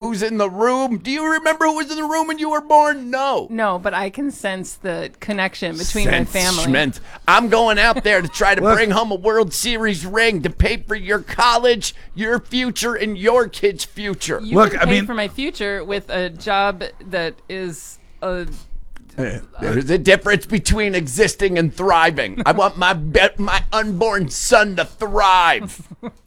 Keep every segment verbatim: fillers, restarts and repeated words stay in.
who's in the room. Do you remember who was in the room when you were born? No. No, but I can sense the connection between my family. Sensement. I'm going out there to try to Look. bring home a World Series ring to pay for your college, your future, and your kids' future. You Look, can I pay mean- for my future with a job that is a. There's a difference between existing and thriving. I want my be- my unborn son to thrive.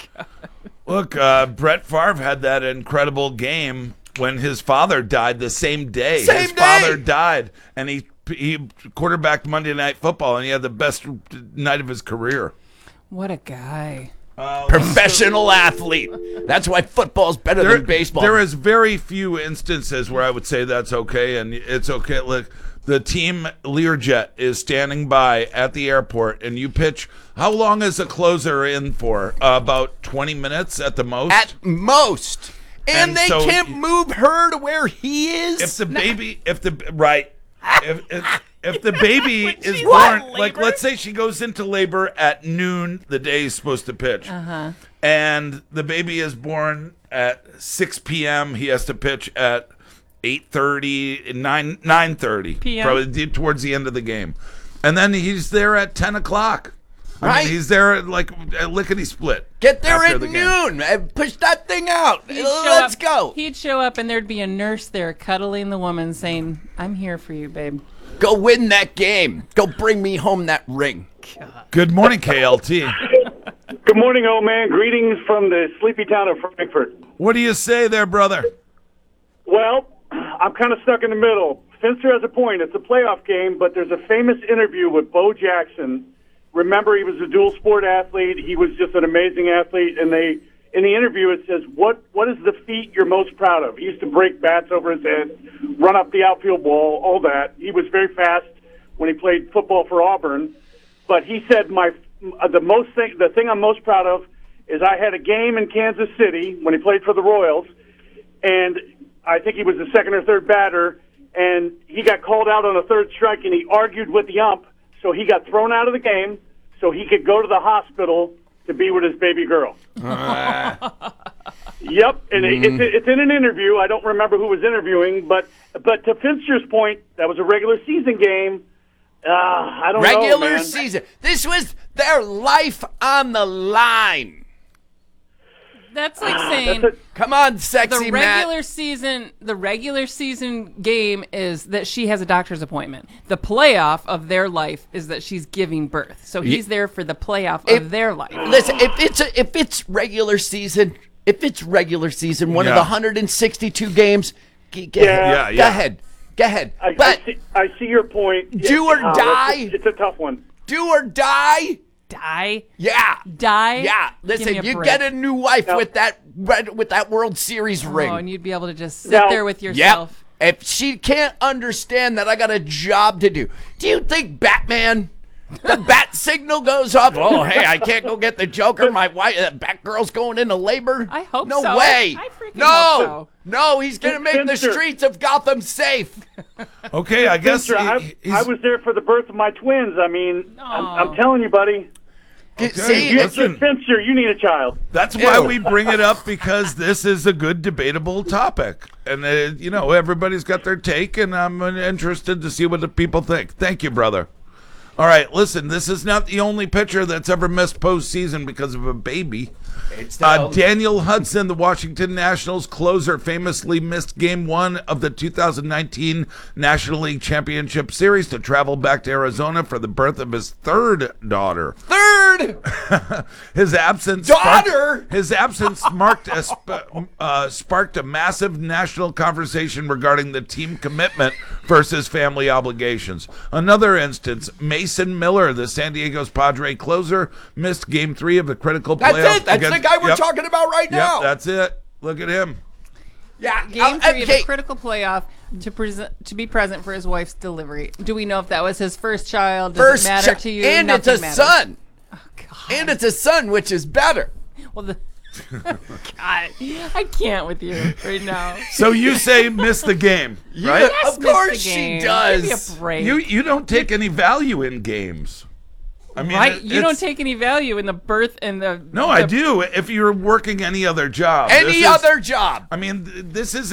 Look, uh, Brett Favre had that incredible game when his father died the same day. Same his day! father died, and he he quarterbacked Monday Night Football, and he had the best night of his career. What a guy. Professional athlete. That's why football's better There, than baseball. there is very few instances where I would say that's okay, and it's okay. Look, the team Learjet is standing by at the airport, and you pitch. How long is a closer in for? Uh, about twenty minutes at the most. At most. And, And they so- can't move her to where he is. if the baby, if the right, if if, if the baby is she's born, in like labor? let's say she goes into labor at noon, the day he's supposed to pitch, uh-huh. and the baby is born at six p.m. He has to pitch at eight thirty, nine nine thirty, P M? probably towards the end of the game, and then he's there at ten o'clock. I Right. mean, he's there at like a lickety split. Get there after at the game. noon. and Push that thing out. He'd show Let's up- go. He'd show up and there'd be a nurse there cuddling the woman saying, I'm here for you, babe. Go win that game. Go bring me home that ring. Good morning, K L T. Good morning, old man. Greetings from the sleepy town of Frankfurt. What do you say there, brother? Well, I'm kind of stuck in the middle. Finster has a point. It's a playoff game, but there's a famous interview with Bo Jackson. Remember, he was a dual sport athlete. He was just an amazing athlete. And they, in the interview, it says, "What what is the feat you're most proud of?" He used to break bats over his head, run up the outfield wall, all that. He was very fast when he played football for Auburn. But he said, "My uh, the most thing, the thing I'm most proud of is I had a game in Kansas City when he played for the Royals, and I think he was the second or third batter, and he got called out on a third strike, and he argued with the ump, so he got thrown out of the game so he could go to the hospital to be with his baby girl." Yep, and it, it's, it's in an interview. I don't remember who was interviewing, but but to Finster's point, that was a regular season game. Uh, I don't know, Regular man. season. This was their life on the line. That's like saying That's a- Come on, sexy the Matt. regular season the regular season game is that she has a doctor's appointment. The playoff of their life is that she's giving birth. So he's there for the playoff If- of their life. Listen, if it's a, if it's regular season, if it's regular season, one of Yeah. the one hundred sixty-two games, g- g- Yeah, go yeah. ahead, go ahead. I, but I, see, I see your point. Do or Uh, die? It's, it's a tough one. do or die, Die, yeah, die. yeah. Give me Listen, a you break. get a new wife No. with that red, with that World Series ring. Oh, and you'd be able to just sit Now- there with Yep. yourself. If she can't understand that I got a job to do, do you think Batman, the bat signal goes off? Oh, hey, I can't go get the Joker. My wife, uh, Batgirl's going into labor. I hope no so. way. I freaking no, hope so. no, he's gonna make the Finster. streets of Gotham safe. Okay, I guess Finster, I, he- he's- I was there for the birth of my twins. I mean, I'm, Aw. I'm telling you, buddy. See, You, it's- listen. Finster, you need a child. That's why Ew. we bring it up, because this is a good debatable topic, and uh, you know everybody's got their take, and I'm uh, interested to see what the people think. Thank you, brother. All right, listen, this is not the only pitcher that's ever missed postseason because of a baby. it's Uh, Daniel Hudson, the Washington Nationals closer, famously missed Game One of the two thousand nineteen National League Championship Series to travel back to Arizona for the birth of his third daughter. third. His absence Daughter? Sparked, his absence marked a sp- uh, sparked a massive national conversation regarding the team commitment versus family obligations. Another instance, Mason Miller, the San Diego's Padre closer, missed Game Three of the critical That's playoff. it. That's the against- guy we're Yep. talking about right Yep, now. that's it. Look at him. yeah, Game uh, three of okay. a critical playoff to present to be present for his wife's delivery. Do we know if that was his first child? Does First it matter chi- to you? and Nothing it's a matters. son, God. and it's a son, which is better. Well, the God, I can't with you right now. So you say miss the game, right? Yes, Of miss course the she game. does. Give me a break. You you don't take any value in games. I mean, right? it- You don't it's- take any value in the birth and the. No, the I do. If you're working any other job, This Any is- other job. I mean, th- this is